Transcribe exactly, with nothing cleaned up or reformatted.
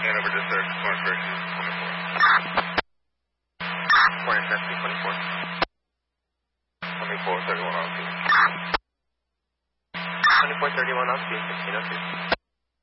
Hanover District, Corner Corrections, twenty-four. Corner Corrections, twenty-four. twenty-four thirty-one on two. twenty-four thirty-one on two, fifteen oh two.